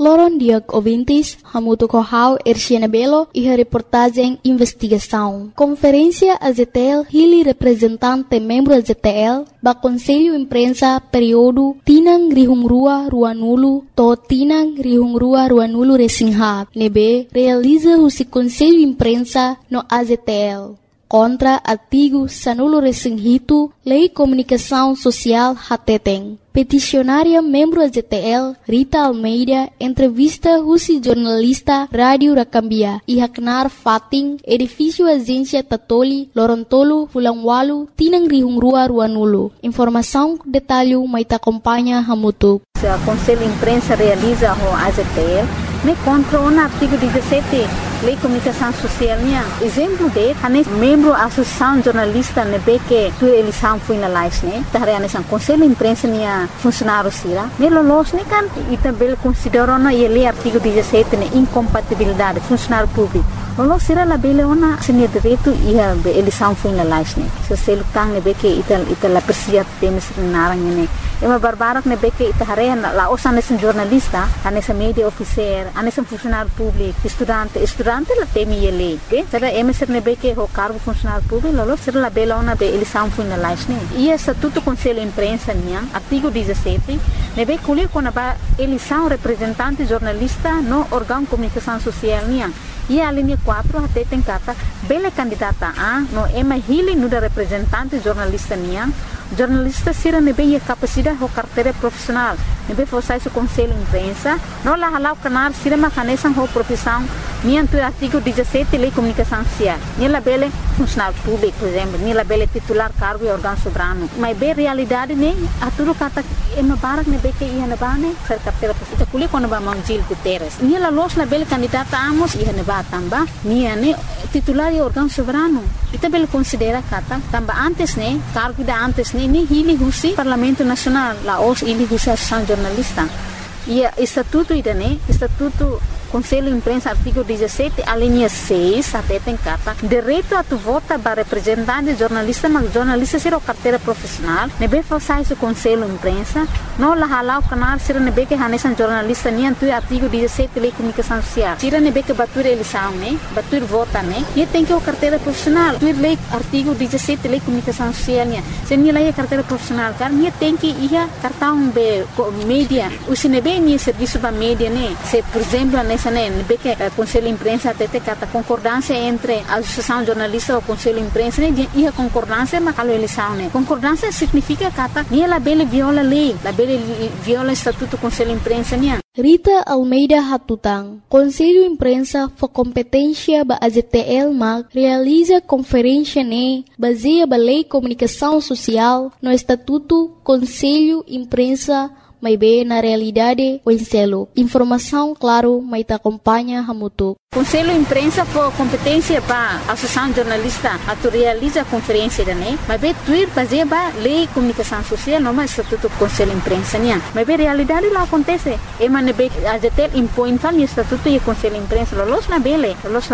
Loron Diag ouvintes, hamuto corral Erciana Belo e a reportagem Investigação. Conferência AZTL Hili representante membro AZTL ba Conselho Imprensa período Tinang Rihungrua Ruanulu to Tinang Rihungrua Ruanulu Resinghat. Nebe realiza o Conselho Imprensa no AZTL. Contra artigo Sanulo Resinghito, Lei Comunicação Social Hateteng. Peticionária membro AZTL Rita Almeida entrevista Rusi jornalista Rádio Rakambia e Haknar Fating edifício agência Tatoli Lorontolo Fulangwalu Tinang Rihungrua Ruanulu. Informação detalhe mais acompanha Hamutuk. O Conselho Imprensa realiza o AZTL me contra o artigo 17 Lei Comunicação Social minha. Exemplo de membro Associação Jornalista nebe que tu eleição foi na live né. Tahare anesan Conselho Imprensa minha funcionário sira. Me lolos ne kan e também considerou na lei artigo 17 né incompatibilidade funcionário público. Lolos sira la bele ona sini direito e a eleição foi na live né. Se selo tang nebe que ita la persia temes narang ne. Ema barbarak nebe que tahare la osa anesan jornalista, anesan media officer, anesan funcionário público, estudante la temi ele, que será emeser nebe que o cargo funcionário público, lolo será la bela ona be eleição foi na live né. E estatuto Conselho Imprensa minha, artigo 17, nebe colher quando a eleição representante jornalista no órgão de comunicação social minha. E a linha 4 até tem carta bela candidata a no ema hili no da representante jornalista minha. Jornalista sira nebe a capacidade ou carteira profissional. Nebe forçar o Conselho Imprensa, não lá halau canal sira macanesan ou profissão. Minha tu artigo 17 Lei Comunicação Social. Nela bela funcionário público, por exemplo, nela bela titular cargo e órgão soberano. Mas bem realidade né, a tudo kata ema barak nebe que ia neba né, ser carteira profissional. Kuli quando ba Mangil Guterres. Nela los na bela candidata amos ia neba tamba. Minha né titular e órgão soberano. Ita bela considera kata tamba antes né, cargo da antes né, ni hili husi Parlamento Nacional, la os hili husi Associação Jornalista. E estatuto ida né, estatuto Conselho Imprensa, artigo 17, a linha 6, até tem carta. Direito a tu vota para representante jornalista, mas jornalista será carteira profissional. Nebe forçar o Conselho Imprensa, não lá halau canal, será nebe que hanesan jornalista, nem tu artigo 17, Lei Comunicação Social. Será nebe que batur eleição, né? Batur vota, né? E tem que o carteira profissional. Tu lei artigo 17, Lei Comunicação Social, né? Se nem lá é carteira profissional, cara, nem tem que ir cartão be mídia. O se nebe nem serviço para mídia, né? Se, por exemplo, nebe que o Conselho Imprensa até tem a concordância entre a Associação Jornalista e o Conselho Imprensa e a concordância mas a eleição né. Concordância significa que ela bela viola a lei, ela bela viola o Estatuto do Conselho Imprensa né. Rita Almeida Hatutang, Conselho Imprensa for competência ba AZTL mag realiza conferência né baseia ba Lei Comunicação Social no Estatuto Conselho Imprensa mas bem na realidade o enselo. Informação, claro, mas te acompanha Hamutuk. Conselho Imprensa for competência para a Associação Jornalista a tu realiza a conferência né? Mas bem tuir fazer ba Lei Comunicação Social não mais Estatuto Conselho Imprensa né? Mas bem realidade lá acontece. E mas nebe a ZTL impõe tal Estatuto e Conselho Imprensa los na bele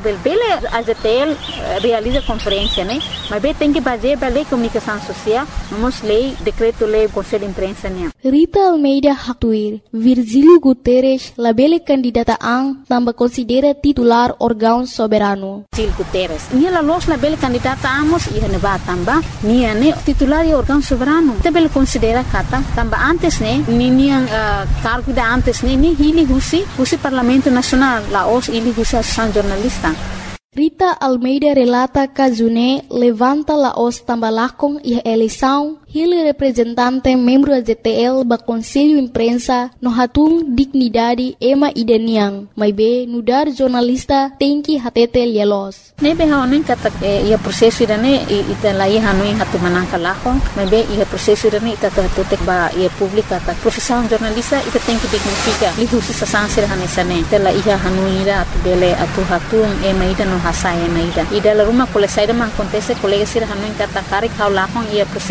a ZTL realiza conferência né? Mas bem tem que fazer ba Lei Comunicação Social, vamos lei decreto lei Conselho Imprensa né? Rita Almeida Hatuir, Virgílio Guterres, labele candidata ang tambah considera titular órgão soberano. Virgílio Guterres, nia los labele candidata amos e neba tamba, nia ne titular e órgão soberano. Tabel considera kata tamba antes ne, nia cargo da antes ne, ni hili husi Parlamento Nacional, la os hili husi Associação Jornalista. Rita Almeida relata que June levanta la os tambalakong e eleição ele representante membro da ZTL ba Conselho Imprensa no hatung dignidade ema ideniang mas be nudar jornalista tem que hatete lielos nebe haonin kata ia prosesso irane ita lai hanui hatu manangka lako mas be ia prosesso irane ita hatutek ba ia publika ta profissão jornalista ita tem que dignifica lihusi sasansir hanesane ita la ia hanui ira atu bele atu hatung ema ida no hasai ema ida la rumah kolesai da man acontece colega sir hanui kata karik hau lakong ia prosesso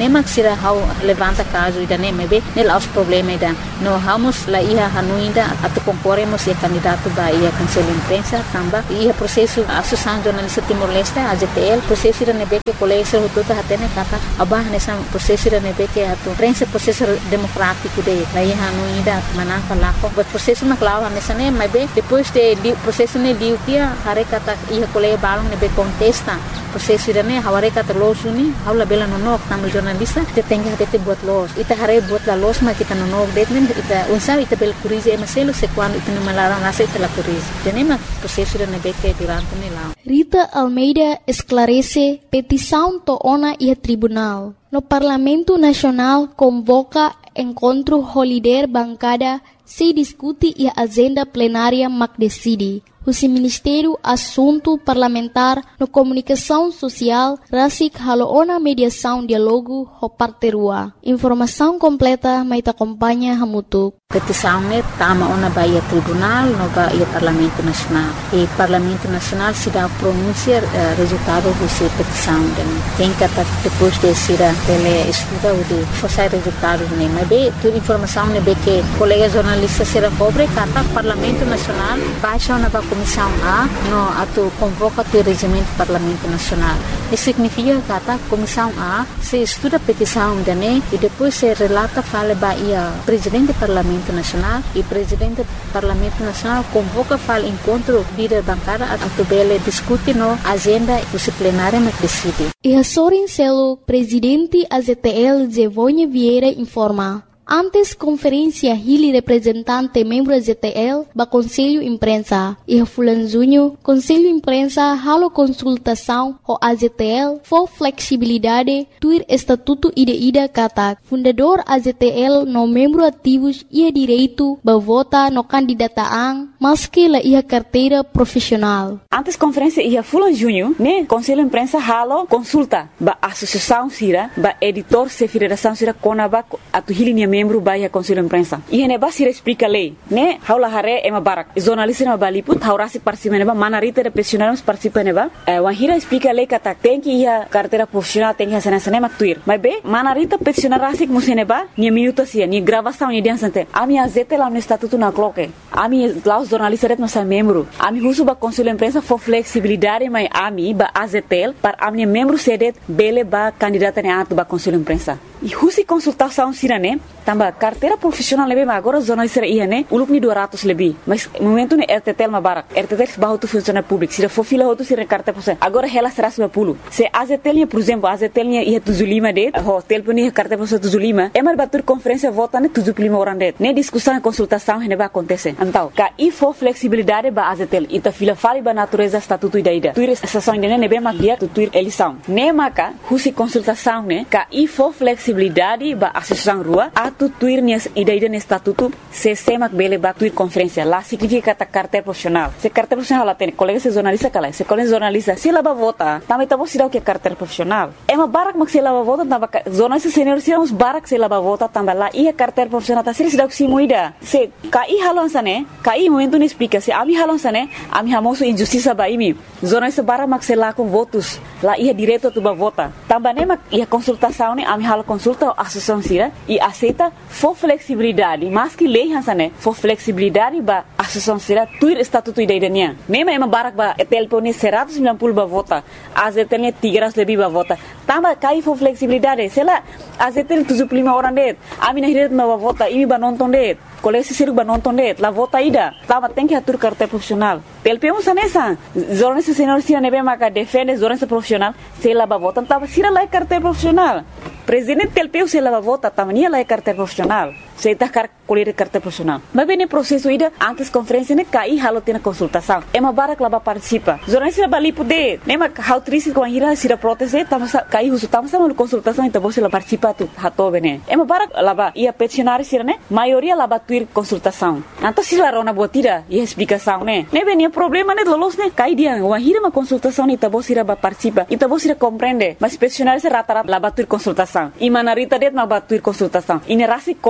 nem se levanta caso ida nem mebe nela os problemas ida no vamos lá ia hanuinda atu concorremos e candidato ba ia cancela imprensa tamba ia processo associação jornalista Timor-Leste AZTL processo ida nebe que colégio tudo hatene kata abah nessa processo ida nebe que atu imprensa processo democrático de lá ia hanuinda manaka lako but processo na clava nessa nem mebe depois de processo ne liu dia hare kata ia colégio balong nebe contesta processo ida ne haware kata losuni haula bela nonok tamu jornalista kita tengah tete buat los ita hare buat la los ma kita nonok detmen ita unsa ita bel kurize maselo se quando ita malarang nasa ita la kurize denema processo ida nebe que durante ne la Rita Almeida esclarece petição toona e tribunal. No Parlamento Nacional convoca encontro holiday bancada se discute e agenda plenária mac decide. O Ministério Assunto Parlamentar no Comunicação Social Rasik Haloona Mediação Dialogo Hoparterua. Informação completa mai acompanha Hamutuk. Petição ne tama ona baia tribunal no baia Parlamento Nacional. E Parlamento Nacional se dá pronúncia resultado dessa petição. Tem que depois de ser ele estuda o de forçar resultados ne. Mas bem, toda informação ne bem que colega jornalista será cobre kata Parlamento Nacional baixa ona ba Comissão A no atu convoca o regimento do Parlamento Nacional. Isso significa que a Comissão A se estuda a petição dane e depois se relata fala baia presidente do Parlamento Nacional e presidente do Parlamento Nacional convoca fala encontro líder bancada atu bele discute no agenda plenária mas decide. E a Sorin Celo, presidente AZTL Zevonha Vieira informa. Antes conferência Hili representante membro ZTL ba Conselho Imprensa e a Fulanzunho Conselho Imprensa halo consultação o AZTL for flexibilidade tuir estatuto ida kata fundador AZTL no membro ativos ia direito ba vota no candidataan maski la ia carteira profissional. Antes conferência ia Fulanzunho ne Conselho Imprensa halo consulta ba associação sira ba editor se federação sira konaba atu Hili membro baia Conselho Imprensa. E ne basira explica lei, né? Haula hare ema barak. Jornalista na baliput haurasi participa neba manarita de profissionais participa neba. Wahira explica lei kata tem que ia carteira profissional tem que ser nessa nema tuir. Mas be manarita profissional rasik museneba ni minuto sia ni gravação ni dia sante. Ami azete lá no estatuto na cloque. Ami lá os jornalistas ret nossa membro. Ami husu ba Conselho Imprensa for flexibilidade mai ami ba azetel para ami membro sedet bele ba candidata ne atu ba Conselho Imprensa. E husi consultação sirane tamba carteira profissional lebe mas agora jornalista ia né uluk ni 200 lebih mas momento ne RTTL ma barak RTTL bahu tu funcionário público sira for fila hotu sira carteira profissional agora ela será 10 se AZTL nya por exemplo AZTL nya ia 75 det hotel puni carteira profissional 75 emar batur conferência vota ne 75 orang det ne discussão e consultação ne ba acontece então ka e for flexibilidade ba AZTL ita fila fali ba natureza estatuto ida tuir estação ne be makia tuir eleição ne maka husi consultação ne ka e for flexibilidade ba associação rua atu tuir nias ida ne estatuto se semak bele ba tuir conferência lá significa ta carteira profissional se carteira profissional lá tem colega se jornalista kala se colega jornalista se lá ba vota também tá você dá o que carteira profissional é uma barak mak se lá ba vota tamba jornalista senior se uns barak se lá ba vota tamba lá ia carteira profissional tá se dá o que moida se kai halon sane kai momento ne explica se ami halon sane ami hamoso injustiça ba imi jornalista barak mak se lá com votos lá ia direto tu ba vota tamba ne mak ia consultação ne ami halo consulta a associação sira e aceita for flexibilidade mas que lei hansane for flexibilidade ba associação sira tuir estatuto idaiania mesmo ema barak ba telpone 190 ba vota azetelnya 300 lebih ba vota tamba kai for flexibilidade sela azetel 75 orang det ami na hiret ba vota imi ba nonton det kolesi siru ba nonton det la vota ida tamba tem que atur carteira profissional telpemo sanesa jornalista senior sira nebe maka defende jornalista profissional sela ba vota tamba sira la carteira profissional presidente telpeu se lava vota tamania la carteira profissional se tá colher carteira profissional mas bem processo ida antes conferência ne kai halo tena consultação é uma barak laba participa jornalista bali pude nema how triste com a ira sira proteste tamo kai usu tamo sama consultação então você la participa tu hato bene é uma barak laba ia peticionário sira ne maioria laba tuir consultação então se la rona botira e explicação ne bem problema ne lolos ne kai dia uma ira uma consultação então você ira ba participa então você ira compreende mas peticionário se rata laba tuir consultação e manarita det ma batuir consultação e ne rasi contra lei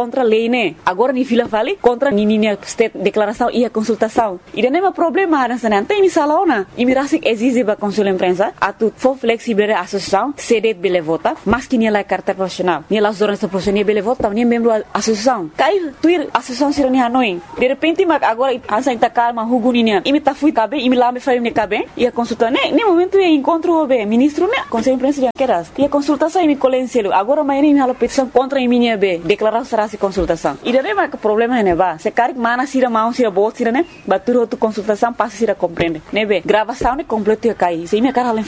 lei, né? Agora ni fila fali contra ni state declaração e a consultação. E não é problema nessa não tem misalaona. E me rasik exige ba conselho imprensa atu for flexible a associação cede bele vota, mas que ni la carta profissional. Ni las zonas profissionais bele vota, ni membro associação. Cai tuir associação sira ni Hanoi. De repente mag agora ansa inta calma huguninia. E me ta fui cabe, e me lá me faz me cabe. E a consulta né, nem momento é encontro o ministro né, conselho imprensa de queras. E a consultação me colencelo. Agora mais nem a petição contra a minha B, declarar será se consultação. E daí mas o problema é neva. Se cari mana sira mão sira bot sira né, batur outro consultação passa sira compreende. Nebe gravação né completo cai. Se minha cara